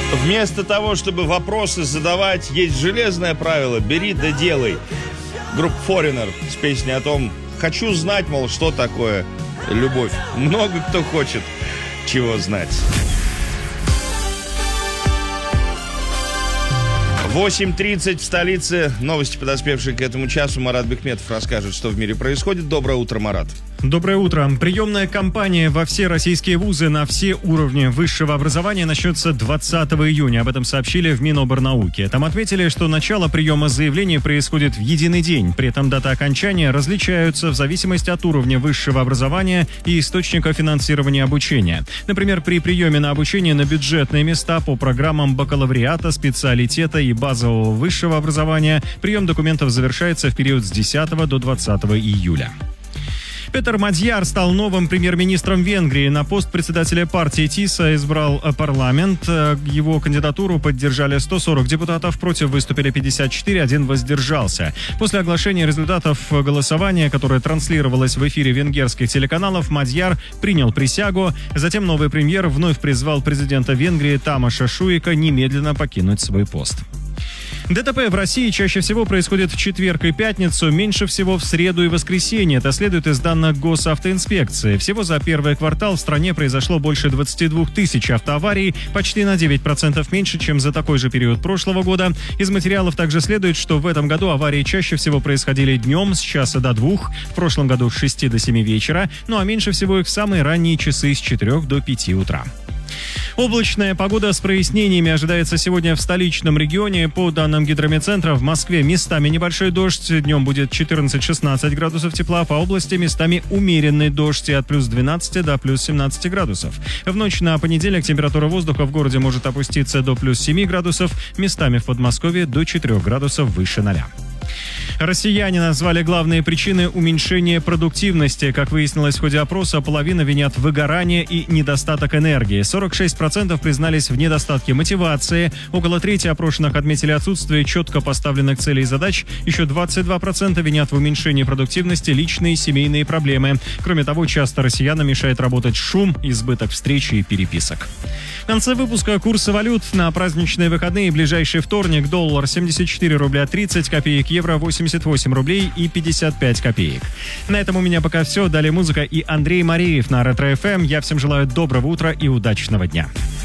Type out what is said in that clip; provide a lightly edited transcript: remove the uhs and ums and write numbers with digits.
Вместо того, чтобы вопросы задавать, есть железное правило: бери да делай. Группа Foreigner с песней о том: хочу знать, мол, что такое любовь. Много кто хочет чего знать. 8:30 в столице. Новости, подоспевшие к этому часу. Марат Бекметов расскажет, что в мире происходит. Доброе утро, Марат. Доброе утро. Приемная кампания во все российские вузы на все уровни высшего образования начнется 20 июня. Об этом сообщили в Миноборнауки. Там отметили, что начало приема заявлений происходит в единый день. При этом даты окончания различаются в зависимости от уровня высшего образования и источника финансирования обучения. Например, при приеме на обучение на бюджетные места по программам бакалавриата, специалитета и базового высшего образования прием документов завершается в период с 10 до 20 июля. Петер Мадьяр стал новым премьер-министром Венгрии. На пост председателя партии ТИСА избрал парламент. Его кандидатуру поддержали 140 депутатов, против выступили 54, один воздержался. После оглашения результатов голосования, которое транслировалось в эфире венгерских телеканалов, Мадьяр принял присягу. Затем новый премьер вновь призвал президента Венгрии Тамаша Шуйка немедленно покинуть свой пост. ДТП в России чаще всего происходит в четверг и пятницу, меньше всего в среду и воскресенье. Это следует из данных Госавтоинспекции. Всего за первый квартал в стране произошло больше 22 тысяч автоаварий, почти на 9% меньше, чем за такой же период прошлого года. Из материалов также следует, что в этом году аварии чаще всего происходили днем с часа до 2, в прошлом году с 6 до 7 вечера, ну а меньше всего их в самые ранние часы с 4 до 5 утра. Облачная погода с прояснениями ожидается сегодня в столичном регионе. По данным гидрометцентра, в Москве местами небольшой дождь. Днем будет 14-16 градусов тепла. По области местами умеренный дождь от плюс 12 до плюс 17 градусов. В ночь на понедельник температура воздуха в городе может опуститься до плюс 7 градусов. Местами в Подмосковье до 4 градусов выше 0. Россияне назвали главные причины уменьшения продуктивности. Как выяснилось в ходе опроса, половина винят выгорание и недостаток энергии. 46% признались в недостатке мотивации. Около трети опрошенных отметили отсутствие четко поставленных целей и задач. Еще 22% винят в уменьшении продуктивности личные и семейные проблемы. Кроме того, часто россиянам мешает работать шум, избыток встреч и переписок. В конце выпуска курсы валют на праздничные выходные. Ближайший вторник: доллар 74 рубля 30 копеек, евро 88 рублей и 55 копеек. На этом у меня пока все. Далее музыка и Андрей Мареев на Ретро-ФМ. Я всем желаю доброго утра и удачного дня.